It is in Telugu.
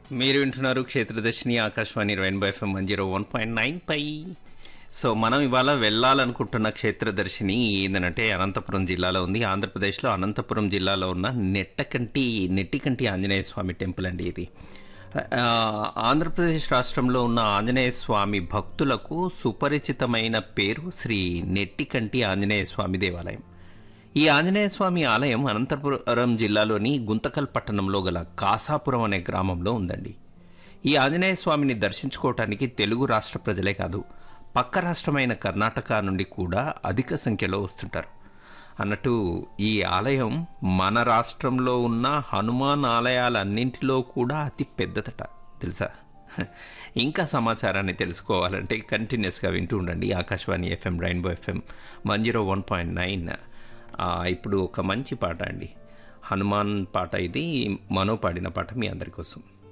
మీరు వింటున్నారు క్షేత్రదర్శిని ఆకాశవాణి రెయిన్బో ఎఫ్ఎం 101.9 పై. సో మనం ఇవాళ వెళ్ళాలనుకుంటున్న క్షేత్రదర్శిని ఏంటంటే అనంతపురం జిల్లాలో ఉంది. ఆంధ్రప్రదేశ్లో అనంతపురం జిల్లాలో ఉన్న నెట్టికంటి ఆంజనేయ స్వామి టెంపుల్ అండి ఇది. ఆ, ఆంధ్రప్రదేశ్ రాష్ట్రంలో ఉన్న ఆంజనేయ స్వామి భక్తులకు సుపరిచితమైన పేరు శ్రీ నెట్టికంటి ఆంజనేయ స్వామి దేవాలయం. ఈ ఆంజనేయ స్వామి ఆలయం అనంతపురం జిల్లాలోని గుంతకల్ పట్టణంలో గల కాసాపురం అనే గ్రామంలో ఉందండి. ఈ ఆంజనేయ స్వామిని దర్శించుకోవటానికి తెలుగు రాష్ట్ర ప్రజలే కాదు, పక్క రాష్ట్రమైన కర్ణాటక నుండి కూడా అధిక సంఖ్యలో వస్తుంటారు. అన్నట్టు ఈ ఆలయం మన రాష్ట్రంలో ఉన్న హనుమాన్ ఆలయాలన్నింటిలో కూడా అతి పెద్దదట, తెలుసా? ఇంకా సమాచారాన్ని తెలుసుకోవాలంటే కంటిన్యూస్గా వింటూ ఉండండి ఆకాశవాణి ఎఫ్ఎం రెయిన్బో ఎఫ్ఎం 101.9. ఇప్పుడు ఒక మంచి పాట అండి, హనుమాన్ పాట. ఇది మనో పాడిన పాట మీ అందరి కోసం.